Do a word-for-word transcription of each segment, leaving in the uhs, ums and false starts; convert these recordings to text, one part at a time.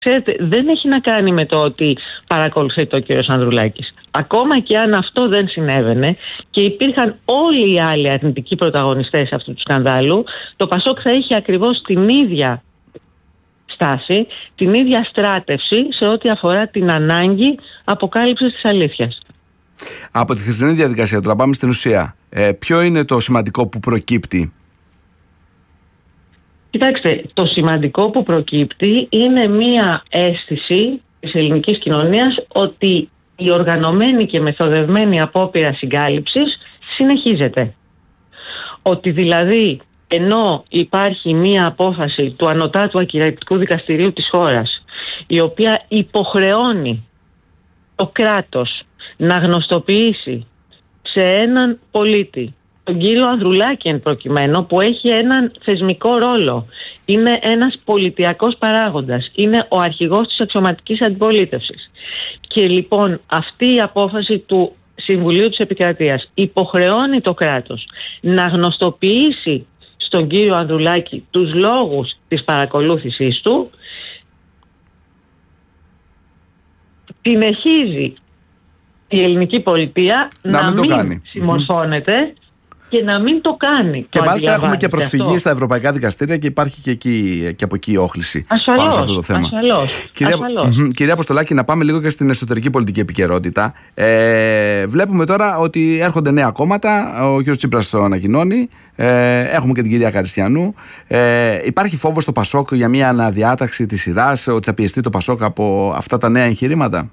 ξέρετε, δεν έχει να κάνει με το ότι παρακολουθείται ο κύριος Ανδρουλάκης. Ακόμα και αν αυτό δεν συνέβαινε και υπήρχαν όλοι οι άλλοι αρνητικοί πρωταγωνιστές αυτού του σκανδάλου, το Πασόκ θα είχε ακριβώς την ίδια στάση, την ίδια στράτευση σε ό,τι αφορά την ανάγκη αποκάλυψης της αλήθειας. Από τη χθεσινή διαδικασία, τώρα πάμε στην ουσία. Ε, ποιο είναι το σημαντικό που προκύπτει? Κοιτάξτε, το σημαντικό που προκύπτει είναι μία αίσθηση της ελληνικής κοινωνίας ότι η οργανωμένη και μεθοδευμένη απόπειρα συγκάλυψης συνεχίζεται. Ότι δηλαδή ενώ υπάρχει μία απόφαση του Ανωτάτου Ακυρωτικού Δικαστηρίου της χώρας, η οποία υποχρεώνει το κράτος να γνωστοποιήσει σε έναν πολίτη, τον κύριο Ανδρουλάκη εν προκειμένου, που έχει έναν θεσμικό ρόλο, είναι ένας πολιτιακός παράγοντας, είναι ο αρχηγός της αξιωματικής αντιπολίτευσης, και λοιπόν αυτή η απόφαση του Συμβουλίου της Επικρατείας υποχρεώνει το κράτος να γνωστοποιήσει στον κύριο Ανδρουλάκη τους λόγους της παρακολούθησής του, συνεχίζει η ελληνική πολιτεία να, να μην, μην συμμορφώνεται και να μην το κάνει. Και μάλιστα έχουμε και προσφυγή αυτό στα ευρωπαϊκά δικαστήρια και υπάρχει και, εκεί, και από εκεί όχληση ασφαλώς, πάνω σε αυτό το θέμα. Ασφαλώς, κυρία, ασφαλώς. κυρία Αποστολάκη, να πάμε λίγο και στην εσωτερική πολιτική επικαιρότητα. Ε, βλέπουμε τώρα ότι έρχονται νέα κόμματα, ο κ. Τσίπρας το ανακοινώνει, ε, έχουμε και την κυρία Καριστιανού. Ε, υπάρχει φόβος στο Πασόκ για μια αναδιάταξη της σειράς, ότι θα πιεστεί το Πασόκ από αυτά τα νέα εγχειρήματα?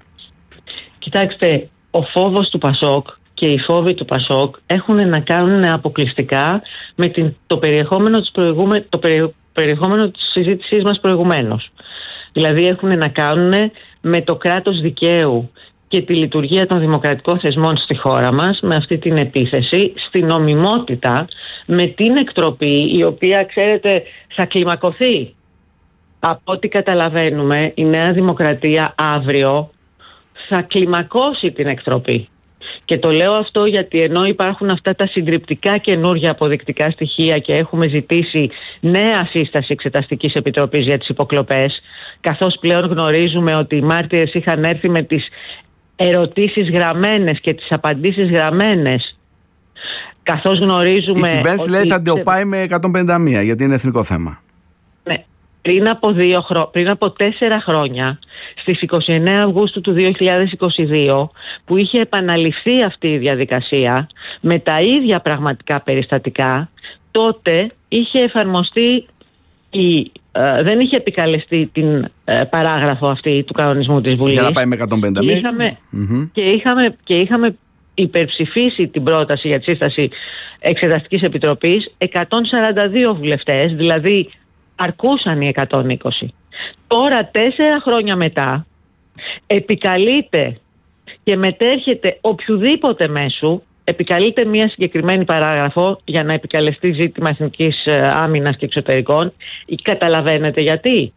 Κοιτάξτε, ο φόβος του Πασόκ και οι φόβοι του Πασόκ έχουν να κάνουν αποκλειστικά με την, το, περιεχόμενο της προηγούμε, το περι, περιεχόμενο της συζήτησής μας προηγουμένως. Δηλαδή έχουν να κάνουν με το κράτος δικαίου και τη λειτουργία των δημοκρατικών θεσμών στη χώρα μας, με αυτή την επίθεση, στην νομιμότητα, με την εκτροπή, η οποία, ξέρετε, θα κλιμακωθεί. Από ό,τι καταλαβαίνουμε, η Νέα Δημοκρατία αύριο θα κλιμακώσει την εκτροπή. Και το λέω αυτό γιατί ενώ υπάρχουν αυτά τα συντριπτικά καινούργια αποδεικτικά στοιχεία και έχουμε ζητήσει νέα σύσταση Εξεταστικής Επιτροπής για τις υποκλοπές, καθώς πλέον γνωρίζουμε ότι οι μάρτυρες είχαν έρθει με τις ερωτήσεις γραμμένες και τις απαντήσεις γραμμένες, καθώς γνωρίζουμε... Η κυβέρνηση ότι... λέει θα το πάει με εκατόν πενήντα μία γιατί είναι εθνικό θέμα. Ναι. Πριν από, δύο χρο... πριν από τέσσερα χρόνια, στις είκοσι εννέα Αυγούστου του δύο χιλιάδες είκοσι δύο, που είχε επαναληφθεί αυτή η διαδικασία με τα ίδια πραγματικά περιστατικά, τότε είχε εφαρμοστεί, η, ε, δεν είχε επικαλεστεί την ε, παράγραφο αυτή του κανονισμού της Βουλής. Για να πάει με εκατόν πενήντα μία. Είχαμε, mm-hmm. και, είχαμε, και είχαμε υπερψηφίσει την πρόταση για τη σύσταση Εξεταστικής Επιτροπής εκατόν σαράντα δύο βουλευτές, δηλαδή αρκούσαν οι εκατόν είκοσι. Τώρα, τέσσερα χρόνια μετά, επικαλείται και μετέρχεται οποιοδήποτε μέσου, επικαλείται μια συγκεκριμένη παράγραφο για να επικαλεστεί ζήτημα εθνικής άμυνας και εξωτερικών. Καταλαβαίνετε γιατί?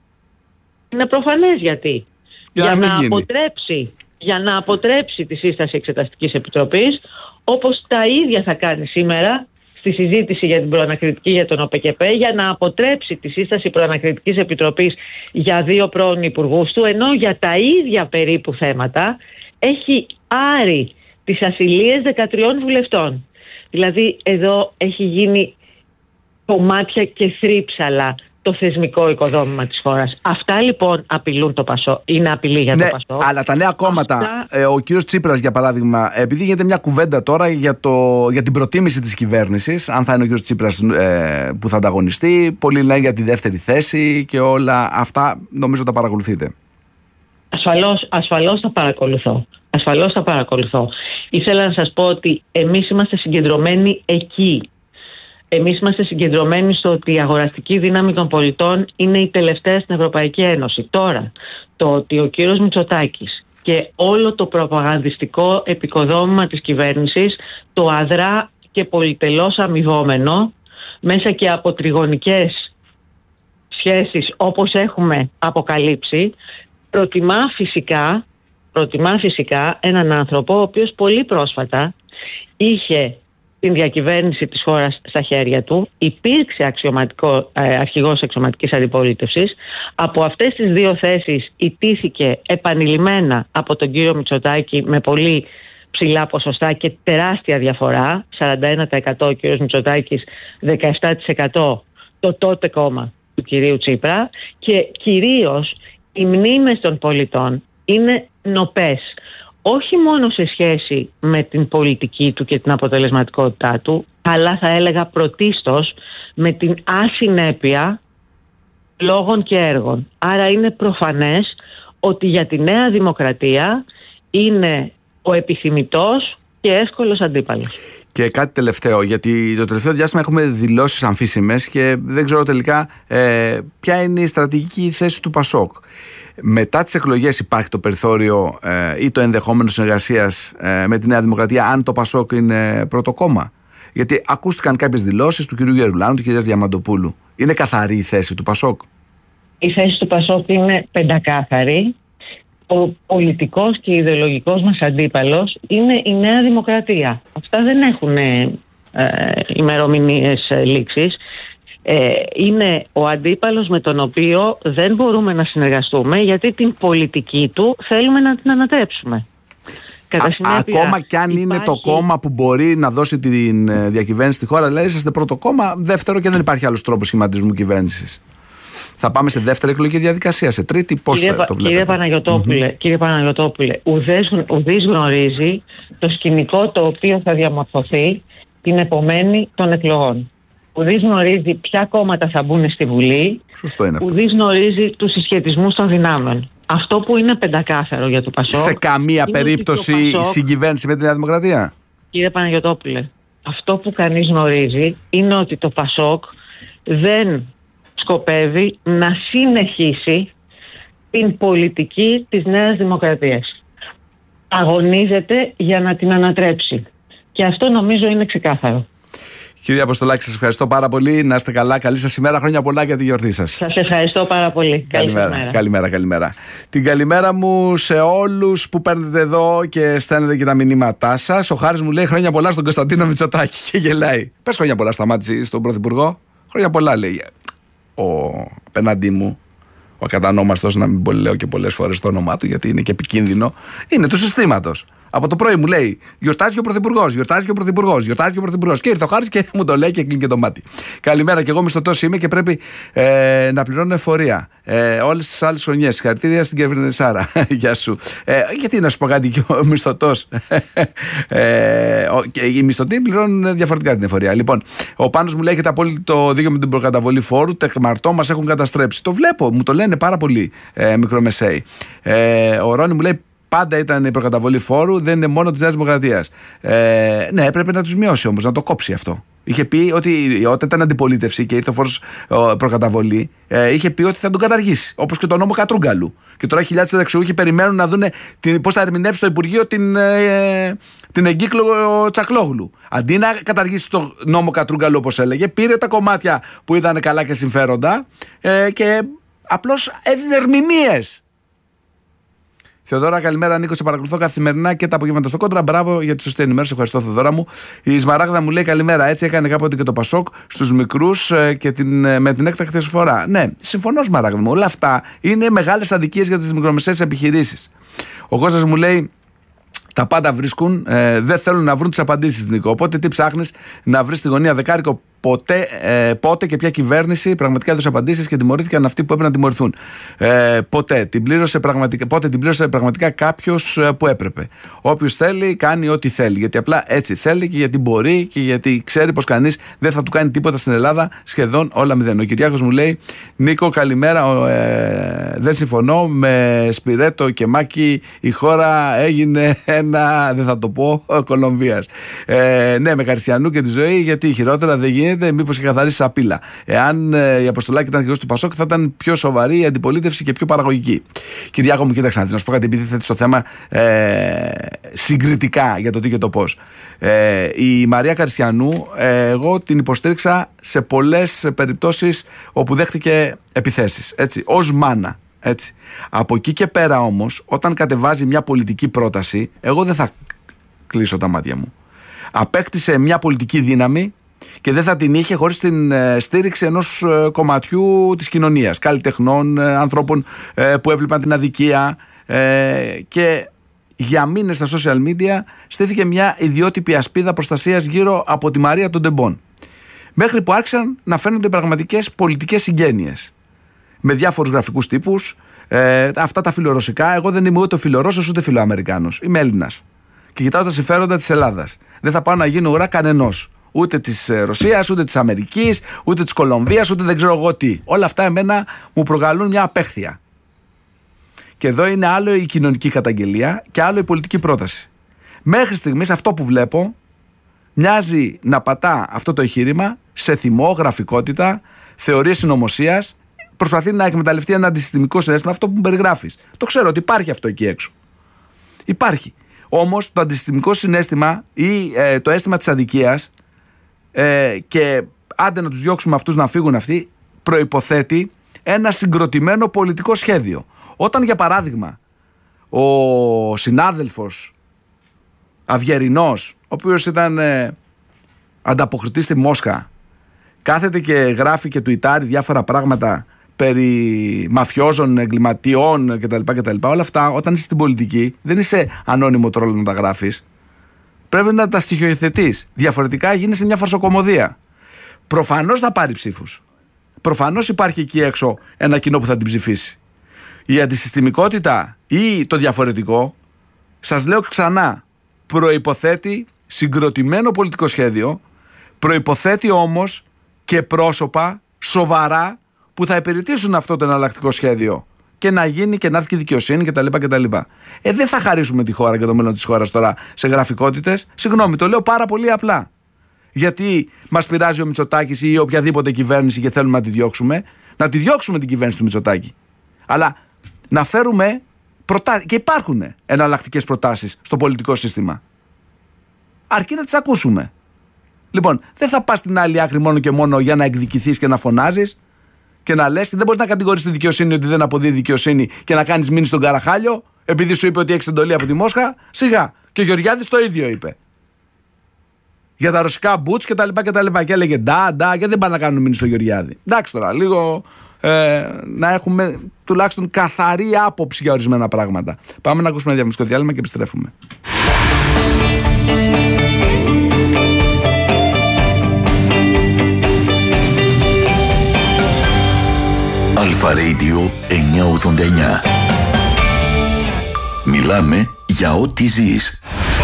Είναι προφανές γιατί. Για, για να, να αποτρέψει, για να αποτρέψει τη σύσταση Εξεταστικής Επιτροπής, όπως τα ίδια θα κάνει σήμερα στη συζήτηση για την προανακριτική για τον ΟΠΕΚΕΠΕ, για να αποτρέψει τη σύσταση προανακριτικής επιτροπής για δύο πρώην υπουργούς του, ενώ για τα ίδια περίπου θέματα έχει άρει τις ασυλίες δεκατριών βουλευτών. Δηλαδή εδώ έχει γίνει κομμάτια και θρύψαλα το θεσμικό οικοδόμημα της χώρας. Αυτά λοιπόν απειλούν το Πασόκ, είναι απειλή για ναι, το Πασόκ. Αλλά τα νέα κόμματα, Αυτά... ε, ο κύριος Τσίπρας για παράδειγμα, επειδή γίνεται μια κουβέντα τώρα για, το, για την προτίμηση της κυβέρνησης, αν θα είναι ο κύριος Τσίπρας ε, που θα ανταγωνιστεί, πολλοί λένε για τη δεύτερη θέση και όλα αυτά, νομίζω τα παρακολουθείτε. Ασφαλώς, ασφαλώς τα παρακολουθώ. Ασφαλώς τα παρακολουθώ. Ήθελα να σας πω ότι εμείς είμαστε συγκεντρωμένοι εκεί. Εμείς είμαστε συγκεντρωμένοι στο ότι η αγοραστική δύναμη των πολιτών είναι η τελευταία στην Ευρωπαϊκή Ένωση. Τώρα, το ότι ο κύριος Μητσοτάκης και όλο το προπαγανδιστικό επικοδόμημα της κυβέρνησης το αδρά και πολυτελώς αμοιβόμενο μέσα και από τριγωνικές σχέσεις όπως έχουμε αποκαλύψει, προτιμά φυσικά, προτιμά φυσικά έναν άνθρωπο ο οποίος πολύ πρόσφατα είχε την διακυβέρνηση της χώρας στα χέρια του. Υπήρξε αξιωματικό, ε, αρχηγός αξιωματικής αντιπολίτευσης. Από αυτές τις δύο θέσεις ιτήθηκε επανειλημμένα από τον κύριο Μητσοτάκη με πολύ ψηλά ποσοστά και τεράστια διαφορά. σαράντα ένα τοις εκατό ο κύριος Μητσοτάκης, δεκαεπτά τοις εκατό το τότε κόμμα του κυρίου Τσίπρα. Και κυρίως οι μνήμες των πολιτών είναι νοπές. Όχι μόνο σε σχέση με την πολιτική του και την αποτελεσματικότητά του, αλλά θα έλεγα πρωτίστως με την ασυνέπεια λόγων και έργων. Άρα είναι προφανές ότι για τη Νέα Δημοκρατία είναι ο επιθυμητός και εύκολος αντίπαλος. Και κάτι τελευταίο, γιατί το τελευταίο διάστημα έχουμε δηλώσεις αμφίσιμες και δεν ξέρω τελικά ε, ποια είναι η στρατηγική θέση του Πασόκ. Μετά τις εκλογές υπάρχει το περιθώριο ε, ή το ενδεχόμενο συνεργασίας ε, με τη Νέα Δημοκρατία, αν το Πασόκ είναι πρώτο κόμμα? Γιατί ακούστηκαν κάποιες δηλώσεις του κ. Γερουλάνου, του κ. Διαμαντοπούλου. Είναι καθαρή η θέση του Πασόκ? Η θέση του Πασόκ είναι πεντακάθαρη. Ο πολιτικός και ιδεολογικός μας αντίπαλος είναι η Νέα Δημοκρατία. Αυτά δεν έχουν ε, ημερομηνίες ε, λήξης. Ε, είναι ο αντίπαλος με τον οποίο δεν μπορούμε να συνεργαστούμε, γιατί την πολιτική του θέλουμε να την ανατρέψουμε. Κατά συνέπεια, ακόμα κι αν υπάρχει... είναι το κόμμα που μπορεί να δώσει τη διακυβέρνηση στη χώρα, δηλαδή είσαστε πρώτο κόμμα, δεύτερο και δεν υπάρχει άλλος τρόπος σχηματισμού κυβέρνησης. Θα πάμε σε δεύτερη εκλογική διαδικασία, σε τρίτη, πώς κύριε, το βλέπετε? Κύριε Παναγιωτόπουλε, mm-hmm. κύριε Παναγιωτόπουλε, ουδής, ουδής γνωρίζει το σκηνικό το οποίο θα διαμορφωθεί την επομένη των εκλογών. Ουδής γνωρίζει ποια κόμματα θα μπουν στη Βουλή. Σωστό είναι αυτό. Ουδής γνωρίζει τους συσχετισμούς των δυνάμεων. Αυτό που είναι πεντακάθαρο για το Πασόκ. Σε καμία περίπτωση Πασόκ, συγκυβέρνηση με τη Νέα Δημοκρατία. Κύριε Παναγιωτόπουλε, αυτό που κανείς γνωρίζει είναι ότι το Πασόκ δεν σκοπεύει να συνεχίσει την πολιτική της Νέας Δημοκρατίας. Αγωνίζεται για να την ανατρέψει. Και αυτό νομίζω είναι ξεκάθαρο. Κύριε Αποστολάκη, σας ευχαριστώ πάρα πολύ. Να είστε καλά. Καλή σας ημέρα. Χρόνια πολλά για τη γιορτή σας. Σας ευχαριστώ πάρα πολύ. Καλημέρα. Καλημέρα, καλημέρα, καλημέρα. Την καλημέρα μου σε όλους που παίρνετε εδώ και στέλνετε και τα μηνύματά σας. Ο Χάρης μου λέει χρόνια πολλά στον Κωνσταντίνο Μητσοτάκη και γελάει. Πες χρόνια πολλά, Σταμάτη, στον Πρωθυπουργό. Χρόνια πολλά, λέει ο απέναντί μου, ο ακατανόμαστος, να μην λέω και πολλές φορές το όνομά του, γιατί είναι και επικίνδυνο. Είναι του συστήματος. Από το πρωί μου λέει: γιορτάζει και ο Πρωθυπουργός, γιορτάζει και ο Πρωθυπουργός, γιορτάζει και ο Πρωθυπουργός. Και ήρθε ο Χάρης και μου το λέει και κλείνει και το μάτι. Καλημέρα, και εγώ μισθωτός είμαι και πρέπει ε, να πληρώνω εφορία. Ε, όλες τις άλλες χρονιές. Συγχαρητήρια στην Κερβινεσάρα. Γεια σου. Ε, γιατί να σου πω κάτι, και ο μισθωτός. ε, οι μισθωτοί πληρώνουν διαφορετικά την εφορία. Λοιπόν, ο Πάνος μου λέει: έχετε απόλυτο δίκιο με την προκαταβολή φόρου. Τεκμαρτό μας έχουν καταστρέψει. Το βλέπω, μου το λένε πάρα πολλοί ε, μικρομεσαίοι. Ε, ο Ρόνι μου λέει: πάντα ήταν η προκαταβολή φόρου, δεν είναι μόνο της Νέας Δημοκρατίας. Ε, ναι, έπρεπε να τους μειώσει όμως, να το κόψει αυτό. Είχε πει ότι όταν ήταν αντιπολίτευση και ήρθε ο φόρος προκαταβολή, ε, είχε πει ότι θα τον καταργήσει. Όπως και τον νόμο Κατρούγκαλου. Και τώρα χιλιάδες συνταξιούχοι περιμένουν να δουν πώς θα ερμηνεύσει το Υπουργείο την, ε, την εγκύκλο Τσακλόγλου. Αντί να καταργήσει το νόμο Κατρούγκαλου, όπως έλεγε, πήρε τα κομμάτια που ήταν καλά και συμφέροντα ε, και απλώς έδινε ερμηνείες. Θεοδόρα, καλημέρα. Νίκο, σε παρακολουθώ καθημερινά και τα απογεύματα στο Κόντρα. Μπράβο για τη σωστή ενημέρωση. Ευχαριστώ, Θεοδόρα μου. Η Σμαράγδα μου λέει καλημέρα. Έτσι έκανε κάποτε και το Πασόκ στους μικρούς και την, με την έκτακτη εισφορά. Ναι, συμφωνώ, Σμαράγδα μου. Όλα αυτά είναι μεγάλες αδικίες για τις μικρομεσαίες επιχειρήσεις. Ο Κώστας μου λέει: τα πάντα βρίσκουν, ε, δεν θέλουν να βρουν τις απαντήσεις, Νίκο. Οπότε τι ψάχνεις να βρεις στη γωνία δεκάρικο? Ποτέ, ε, πότε και ποια κυβέρνηση πραγματικά έδωσε απαντήσεις και τιμωρήθηκαν αυτοί που έπρεπε να τιμωρηθούν? Ε, ποτέ. Την πλήρωσε πραγματικά, πότε την πλήρωσε πραγματικά κάποιος που έπρεπε. Όποιος θέλει, κάνει ό,τι θέλει. Γιατί απλά έτσι θέλει και γιατί μπορεί και γιατί ξέρει πως κανείς δεν θα του κάνει τίποτα στην Ελλάδα. Σχεδόν όλα μηδέν. Ο Κυριάκος μου λέει: Νίκο, καλημέρα. Ε, δεν συμφωνώ. Με Σπιρέτο και Μάκη η χώρα έγινε ένα, δεν θα το πω, Κολομβίας. Ε, ναι, με Καριστιανού και τη ζωή, γιατί χειρότερα δεν γίνεται. Μήπως και καθαρίσει σαπίλα. Εάν ε, η Αποστολάκη ήταν αρχηγός του Πασόκ, θα ήταν πιο σοβαρή η αντιπολίτευση και πιο παραγωγική. Κυριάκο μου, κοίταξε να σου πω κάτι, επειδή θέτει στο θέμα ε, συγκριτικά για το τι και το πώς. Ε, η Μαρία Καριστιανού, ε, εγώ την υποστήριξα σε πολλές περιπτώσεις όπου δέχτηκε επιθέσεις. Έτσι, ως μάνα. Έτσι. Από εκεί και πέρα όμως, όταν κατεβάζει μια πολιτική πρόταση, εγώ δεν θα κλείσω τα μάτια μου. απέκτησε μια πολιτική δύναμη και δεν θα την είχε χωρίς την στήριξη ενός κομματιού της κοινωνίας, καλλιτεχνών, ανθρώπων που έβλεπαν την αδικία, και για μήνες στα social media στήθηκε μια ιδιότυπη ασπίδα προστασίας γύρω από τη Μαρία των Τεμπών, μέχρι που άρχισαν να φαίνονται πραγματικές πολιτικές συγγένειες με διάφορους γραφικούς τύπους, ε, αυτά τα φιλορωσικά. Εγώ δεν είμαι ούτε φιλορώσος ούτε φιλοαμερικάνος, είμαι Έλληνας και κοιτάω τα συμφέροντα της Ελλάδας. Δεν θα πάω να γίνω ουρά κανενός, ούτε της Ρωσίας, ούτε της Αμερικής, ούτε της Κολομβίας, ούτε δεν ξέρω εγώ τι. Όλα αυτά εμένα μου προκαλούν μια απέχθεια. Και εδώ είναι άλλο η κοινωνική καταγγελία και άλλο η πολιτική πρόταση. Μέχρι στιγμής αυτό που βλέπω μοιάζει να πατά αυτό το εγχείρημα σε θυμό, γραφικότητα, θεωρίες συνωμοσίας. Προσπαθεί να εκμεταλλευτεί ένα αντισυστημικό συναίσθημα, αυτό που μου περιγράφεις. Το ξέρω ότι υπάρχει αυτό εκεί έξω. Υπάρχει. Όμως το αντισυστημικό συναίσθημα ή ε, το αίσθημα της αδικίας, ε, και άντε να τους διώξουμε αυτούς να φύγουν αυτοί, προϋποθέτει ένα συγκροτημένο πολιτικό σχέδιο. Όταν, για παράδειγμα, ο συνάδελφος Αυγερινός, ο οποίος ήταν ε, ανταποκριτής στη Μόσχα, κάθεται και γράφει και τουιτάρει διάφορα πράγματα περί μαφιόζων, εγκληματιών κτλ, κτλ. Όλα αυτά, όταν είσαι στην πολιτική, δεν είσαι ανώνυμο τρόλο να τα γράφεις. Πρέπει να τα στοιχειοθετείς. Διαφορετικά γίνεσαι μια φαρσοκομωδία. Προφανώς θα πάρει ψήφους. Προφανώς υπάρχει εκεί έξω ένα κοινό που θα την ψηφίσει. Η αντισυστημικότητα ή το διαφορετικό, σας λέω ξανά, προϋποθέτει συγκροτημένο πολιτικό σχέδιο, προϋποθέτει όμως και πρόσωπα σοβαρά που θα υπηρετήσουν αυτό το εναλλακτικό σχέδιο και να γίνει και να έρθει και δικαιοσύνη κτλ. κτλ. Ε, δεν θα χαρίσουμε τη χώρα και το μέλλον της χώρας τώρα σε γραφικότητες. Συγγνώμη, το λέω πάρα πολύ απλά. Γιατί μας πειράζει ο Μητσοτάκης ή οποιαδήποτε κυβέρνηση και θέλουμε να τη διώξουμε? Να τη διώξουμε την κυβέρνηση του Μητσοτάκη. Αλλά να φέρουμε προτάσεις. Και υπάρχουν εναλλακτικές προτάσεις στο πολιτικό σύστημα. Αρκεί να τις ακούσουμε. Λοιπόν, δεν θα πας στην άλλη άκρη μόνο και μόνο για να εκδικηθείς και να φωνάζεις και να λες, και δεν μπορείς να κατηγορείς τη δικαιοσύνη ότι δεν αποδίδει δικαιοσύνη και να κάνεις μήνυση στον Καραχάλιο επειδή σου είπε ότι έχεις εντολή από τη Μόσχα. Σιγά. Και ο Γεωργιάδης το ίδιο είπε. Για τα ρωσικά μπουτς και τα λοιπά και τα λοιπά. Και έλεγε ντα, ντα, γιατί δεν πάνε να κάνουν μήνυση στο Γεωργιάδη? Εντάξει τώρα, λίγο ε, να έχουμε τουλάχιστον καθαρή άποψη για ορισμένα πράγματα. Πάμε να ακούσουμε ένα διαφημιστικό διάλειμμα και επιστρέφουμε. Αλφα Radio εννιακόσια ογδόντα εννιά. Μιλάμε για ό,τι ζεις.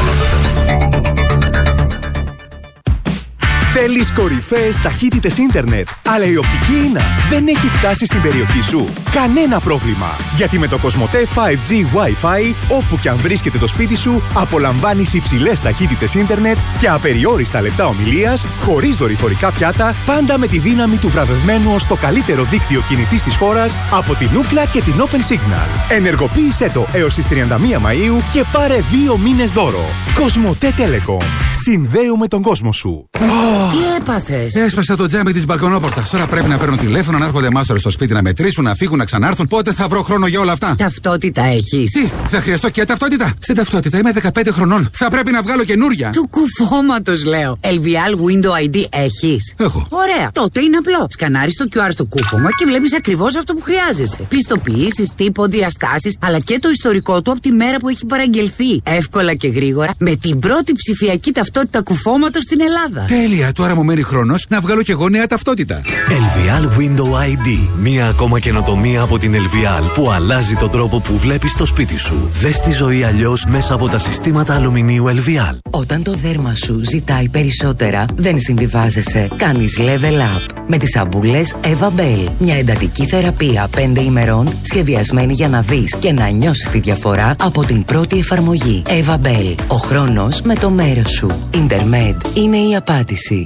Θέλεις κορυφαίες ταχύτητες ίντερνετ, αλλά η οπτική ίνα δεν έχει φτάσει στην περιοχή σου? Κανένα πρόβλημα, γιατί με το Κοσμοτέ φάιβ τζι Wi-Fi, όπου και αν βρίσκεται το σπίτι σου, απολαμβάνεις υψηλές ταχύτητες ίντερνετ και απεριόριστα λεπτά ομιλίας, χωρίς δορυφορικά πιάτα, πάντα με τη δύναμη του βραβευμένου ως το καλύτερο δίκτυο κινητής της χώρας από την Ookla και την Open Signal. Ενεργοποίησέ το έως τις τριάντα μία Μαΐου και πάρε δύο μήνες δώρο. Κοσμοτέ Telecom. Συνδέουμε τον κόσμο σου. Τι έπαθες? Έσπασα το τζάμι της μπαλκονόπορτας. Τώρα πρέπει να παίρνω τηλέφωνο, να έρχονται μάστορες στο σπίτι να μετρήσουν, να φύγουν, να ξανάρθουν. Πότε θα βρω χρόνο για όλα αυτά? Ταυτότητα έχεις? Τι, θα χρειαστώ και ταυτότητα? Στην ταυτότητα είμαι δεκαπέντε χρονών. Θα πρέπει να βγάλω καινούρια. Του κουφώματος λέω. ελ βι ελ Window άι ντι έχεις? Έχω. Ωραία. Τότε είναι απλό. Σκανάρεις το κιου αρ στο κούφωμα και βλέπεις ακριβώς αυτό που χρειάζεσαι. Πιστοποιήσεις, τύπο, διαστάσεις, αλλά και το ιστορικό του από τη μέρα που έχει παραγγελθεί. Εύκολα και γρήγορα με την πρώτη ψηφιακή ταυτότητα κουφώματος στην Ελλάδα. Τέλεια. Τώρα μου μένει χρόνος να βγάλω κι εγώ νέα ταυτότητα. ελ βι ελ Window άι ντι. Μία ακόμα καινοτομία από την ελ βι ελ που αλλάζει τον τρόπο που βλέπεις το σπίτι σου. Δες τη ζωή αλλιώς μέσα από τα συστήματα αλουμινίου ελ βι ελ. Όταν το δέρμα σου ζητάει περισσότερα, δεν συμβιβάζεσαι. Κάνεις level up με τις αμπούλες Eva Bell. Μια εντατική θεραπεία πέντε ημερών σχεδιασμένη για να δεις και να νιώσεις τη διαφορά από την πρώτη εφαρμογή. Eva Bell. Ο χρόνος με το μέρος σου. Intermed είναι η απάντηση.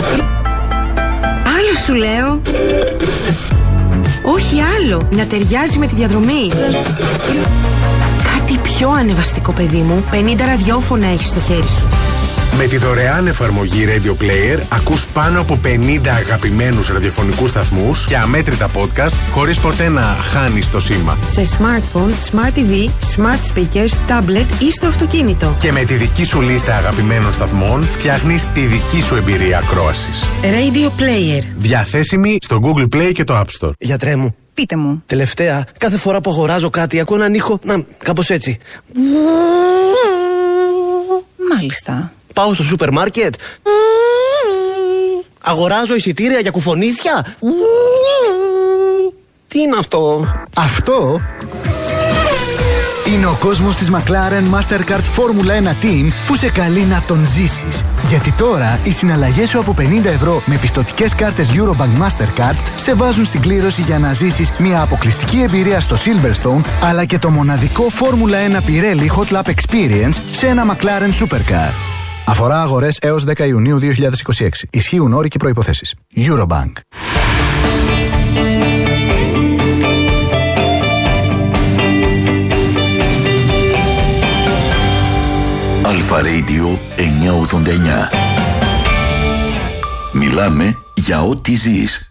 Άλλο σου λέω. Όχι άλλο. Να ταιριάζει με τη διαδρομή. Κάτι πιο ανεβαστικό, παιδί μου. πενήντα ραδιόφωνα έχεις στο χέρι σου. Με τη δωρεάν εφαρμογή Radio Player ακούς πάνω από πενήντα αγαπημένους ραδιοφωνικούς σταθμούς και αμέτρητα podcast χωρίς ποτέ να χάνεις το σήμα. Σε smartphone, smart τι βι, smart speakers, tablet ή στο αυτοκίνητο. Και με τη δική σου λίστα αγαπημένων σταθμών φτιάχνεις τη δική σου εμπειρία ακρόασης. Radio Player. Διαθέσιμη στο Google Play και το App Store. Γιατρέ μου. Πείτε μου. Τελευταία, κάθε φορά που αγοράζω κάτι ακούω έναν ήχο, να, κάπως έτσι. Μάλιστα. Πάω στο σούπερ μάρκετ. Αγοράζω εισιτήρια για κουφονίσια. Τι είναι αυτό? Αυτό είναι ο κόσμος της McLaren Mastercard Formula ένα Team που σε καλεί να τον ζήσεις. Γιατί τώρα οι συναλλαγές σου από πενήντα ευρώ με πιστωτικές κάρτες Eurobank Mastercard σε βάζουν στην κλήρωση για να ζήσεις μια αποκλειστική εμπειρία στο Silverstone, αλλά και το μοναδικό Formula ένα Pirelli Hot Lap Experience σε ένα McLaren Supercar. Αφορά αγορές έως δέκα Ιουνίου δύο χιλιάδες είκοσι έξι. Ισχύουν όροι και προϋποθέσεις. Eurobank. Αλφα Radio εννιακόσια ογδόντα εννιά. Μιλάμε για ό,τι ζεις.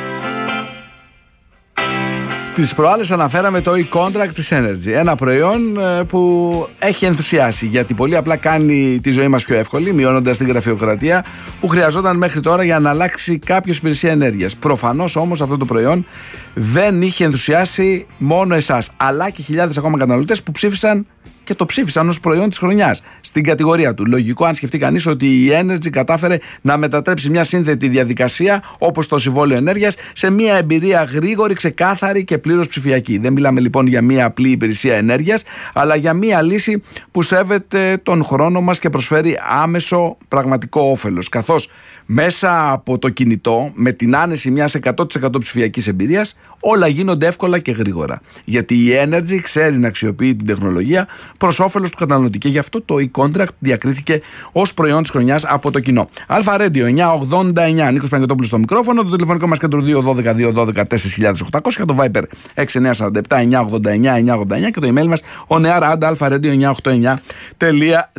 Τις προάλλες αναφέραμε το e-contract της Energy. Ένα προϊόν που έχει ενθουσιάσει, γιατί πολύ απλά κάνει τη ζωή μας πιο εύκολη, μειώνοντας την γραφειοκρατία που χρειαζόταν μέχρι τώρα για να αλλάξει κάποιος υπηρεσία ενέργειας. Προφανώς όμως αυτό το προϊόν δεν είχε ενθουσιάσει μόνο εσάς, αλλά και χιλιάδες ακόμα καταναλωτές που ψήφισαν και το ψήφισαν ως προϊόν της χρονιάς στην κατηγορία του. Λογικό αν σκεφτεί κανείς ότι η Energy κατάφερε να μετατρέψει μια σύνθετη διαδικασία όπως το συμβόλαιο ενέργειας σε μια εμπειρία γρήγορη, ξεκάθαρη και πλήρως ψηφιακή. Δεν μιλάμε λοιπόν για μια απλή υπηρεσία ενέργειας, αλλά για μια λύση που σέβεται τον χρόνο μας και προσφέρει άμεσο πραγματικό όφελος. Καθώς μέσα από το κινητό, με την άνεση μιας εκατό τοις εκατό ψηφιακής εμπειρίας, όλα γίνονται εύκολα και γρήγορα. Γιατί η Energy ξέρει να αξιοποιεί την τεχνολογία προς όφελος του καταναλωτή και γι' αυτό το e-contract διακρίθηκε ως προϊόν της χρονιάς από το κοινό. Αλφα Radio εννιακόσια ογδόντα εννιά, Νίκος Παναγιωτόπουλος στο μικρόφωνο, το τηλεφωνικό μας κέντρο δύο ένα δύο δύο ένα δύο τέσσερα χιλιάδες οκτακόσια, το Viber έξι εννιά τέσσερα επτά εννιακόσια ογδόντα εννιά εννιακόσια ογδόντα εννιά και το email μας onear at alpha radio εννιακόσια ογδόντα εννιά τελεία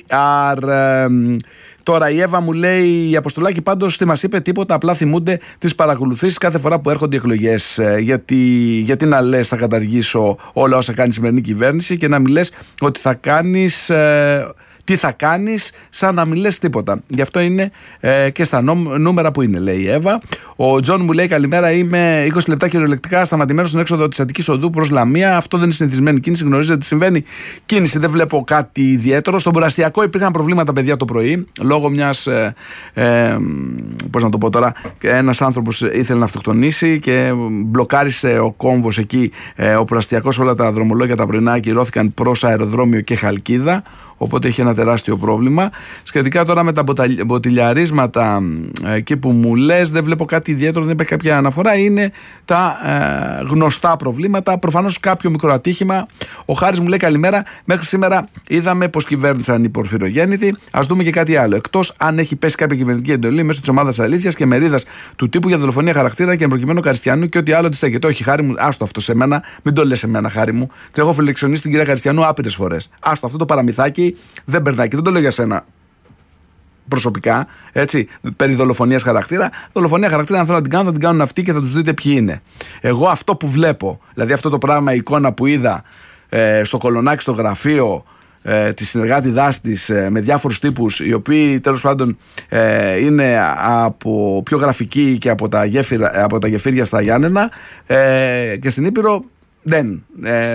gr. Τώρα η Εύα μου λέει: η Αποστολάκη πάντως τι μας είπε τίποτα, απλά θυμούνται τις παρακολουθήσεις κάθε φορά που έρχονται οι εκλογές. Γιατί, γιατί να λες θα καταργήσω όλα όσα κάνει η σημερινή κυβέρνηση και να μην λες ότι θα κάνεις. Ε, τι θα κάνεις, σαν να μην λες τίποτα. Γι' αυτό είναι ε, και στα νο, νούμερα που είναι, λέει η Εύα. Ο Τζον μου λέει: καλημέρα, είμαι είκοσι λεπτά κυριολεκτικά σταματημένος στον έξοδο της Αττικής Οδού προς Λαμία. Αυτό δεν είναι συνηθισμένη κίνηση. Γνωρίζετε τι συμβαίνει. Κίνηση, δεν βλέπω κάτι ιδιαίτερο. Στον Ποραστιακό υπήρχαν προβλήματα, παιδιά, το πρωί, λόγω μιας. Ε, ε, πώς να το πω τώρα, ένας άνθρωπος ήθελε να αυτοκτονήσει και μπλοκάρισε ο κόμβος εκεί. Ε, ο Ποραστιακός, όλα τα δρομολόγια τα πρωινά ακυρώθηκαν προς αεροδρόμιο και Χαλκίδα. Οπότε έχει ένα τεράστιο πρόβλημα. Σχετικά τώρα με τα μποτιλιαρίσματα, εκεί που μου λες, δεν βλέπω κάτι ιδιαίτερο, δεν υπάρχει κάποια αναφορά. Είναι τα ε, γνωστά προβλήματα. Προφανώς κάποιο μικρό ατύχημα. Ο Χάρης μου λέει: καλημέρα. Μέχρι σήμερα είδαμε πως κυβέρνησαν οι πορφυρογέννητοι. Ας δούμε και κάτι άλλο. Εκτός αν έχει πέσει κάποια κυβερνητική εντολή μέσω της ομάδας αλήθειας και μερίδας του τύπου για δολοφονία χαρακτήρα και εμπροκειμένου Καριστιανού και ό,τι άλλο τη στέκεται. Όχι, Χάρη μου, άστο αυτό σε μένα. Μην το λες σε μένα, Χάρη μου. Και έχω φιλεξιονίσει την κυρία Καριστιανού άπειρες φορές. Άστο αυτό το παραμυθάκι. Δεν περνάει και δεν το λέω για σένα προσωπικά, έτσι, περί δολοφονίας χαρακτήρα. Δολοφονία χαρακτήρα, αν θέλω να την κάνω, θα την κάνουν αυτοί και θα τους δείτε ποιοι είναι. Εγώ αυτό που βλέπω, δηλαδή αυτό το πράγμα, η εικόνα που είδα ε, στο Κολονάκι, στο γραφείο ε, τη συνεργάτη δάστης ε, με διάφορους τύπους, οι οποίοι τέλος πάντων ε, είναι από πιο γραφικοί και από τα, γέφυρα, από τα γεφύρια στα Γιάννενα ε, και στην Ήπειρο, δεν. Ε,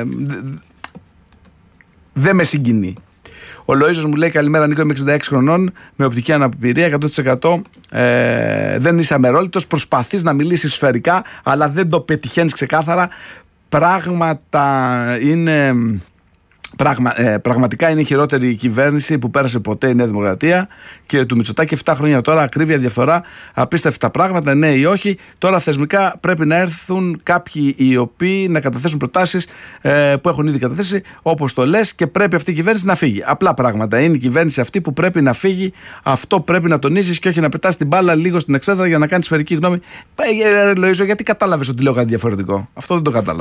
δεν με συγκινεί. Ο Λοΐζος μου λέει: καλημέρα, Νίκο, είμαι εξήντα έξι χρονών, με οπτική αναπηρία εκατό τοις εκατό. Ε, δεν είσαι αμερόληπτος. Προσπαθείς να μιλήσεις σφαιρικά, αλλά δεν το πετυχαίνεις ξεκάθαρα. Πράγματα είναι. Πραγμα, ε, πραγματικά είναι η χειρότερη κυβέρνηση που πέρασε ποτέ η Νέα Δημοκρατία και του Μητσοτάκη. επτά χρόνια τώρα, ακρίβεια, διαφθορά, απίστευτα πράγματα, ναι ή όχι. Τώρα θεσμικά πρέπει να έρθουν κάποιοι οι οποίοι να καταθέσουν προτάσεις ε, που έχουν ήδη καταθέσει, όπως το λες, και πρέπει αυτή η κυβέρνηση να φύγει. Απλά πράγματα. Είναι η κυβέρνηση αυτή που πρέπει να φύγει. Αυτό πρέπει να τονίζεις και όχι να πετάς την μπάλα λίγο στην εξέδρα για να κάνεις σφαιρική γνώμη. Ε, ε, Λοΐζο, γιατί κατάλαβες ότι λέω κάτι διαφορετικό? Αυτό δεν το κατάλαβα.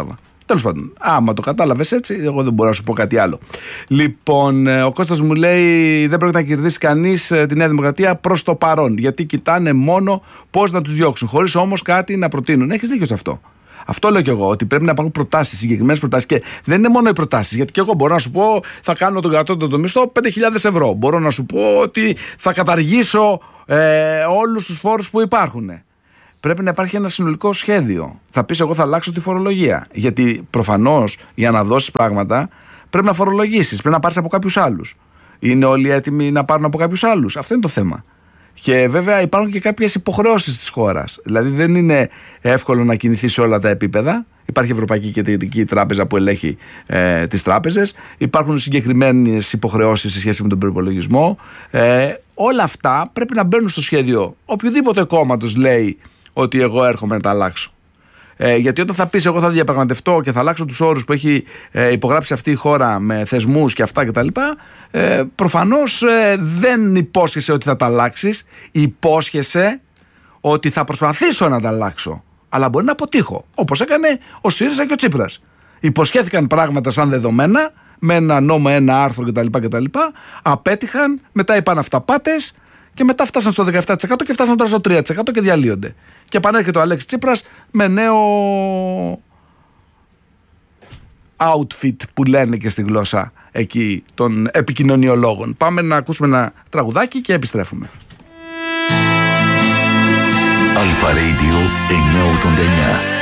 Τέλος πάντων, άμα το κατάλαβες έτσι, εγώ δεν μπορώ να σου πω κάτι άλλο. Λοιπόν, ο Κώστας μου λέει: δεν πρόκειται να κερδίσει κανείς τη Νέα Δημοκρατία προς το παρόν. Γιατί κοιτάνε μόνο πώς να τους διώξουν, χωρίς όμως κάτι να προτείνουν. Έχεις δίκιο σε αυτό. Αυτό λέω κι εγώ, ότι πρέπει να υπάρχουν προτάσεις, συγκεκριμένες προτάσεις. Και δεν είναι μόνο οι προτάσεις. Γιατί και εγώ μπορώ να σου πω: θα κάνω τον κατώτατο μισθό πέντε χιλιάδες ευρώ. Μπορώ να σου πω ότι θα καταργήσω ε, όλους τους φόρους που υπάρχουν. Πρέπει να υπάρχει ένα συνολικό σχέδιο. Θα πεις: εγώ θα αλλάξω τη φορολογία. Γιατί προφανώς για να δώσεις πράγματα πρέπει να φορολογήσεις, πρέπει να πάρεις από κάποιους άλλους. Είναι όλοι έτοιμοι να πάρουν από κάποιους άλλους? Αυτό είναι το θέμα. Και βέβαια υπάρχουν και κάποιες υποχρεώσεις της χώρας. Δηλαδή δεν είναι εύκολο να κινηθεί σε όλα τα επίπεδα. Υπάρχει η Ευρωπαϊκή Κεντρική Τράπεζα που ελέγχει ε, τις τράπεζες. Υπάρχουν συγκεκριμένες υποχρεώσεις σε σχέση με τον προϋπολογισμό. Ε, όλα αυτά πρέπει να μπαίνουν στο σχέδιο οποιοδήποτε κόμματος λέει ότι εγώ έρχομαι να τα αλλάξω. Ε, γιατί όταν θα πεις εγώ θα διαπραγματευτώ και θα αλλάξω τους όρους που έχει ε, υπογράψει αυτή η χώρα με θεσμούς και αυτά κτλ. Ε, προφανώς ε, δεν υπόσχεσαι ότι θα τα αλλάξεις. Υπόσχεσαι ότι θα προσπαθήσω να τα αλλάξω. Αλλά μπορεί να αποτύχω. Όπως έκανε ο ΣΥΡΙΖΑ και ο Τσίπρας. Υποσχέθηκαν πράγματα σαν δεδομένα, με ένα νόμο, ένα άρθρο κτλ. κτλ. Απέτυχαν, μετά είπαν αυταπάτες. Και μετά φτάσαν στο δεκαεπτά τοις εκατό και φτάσαν τώρα στο τρία τοις εκατό και διαλύονται. Και επανέρχεται ο Αλέξης Τσίπρας με νέο outfit που λένε και στη γλώσσα εκεί των επικοινωνιολόγων. Πάμε να ακούσουμε ένα τραγουδάκι και επιστρέφουμε. Αλφα Radio εννιακόσια ογδόντα εννιά.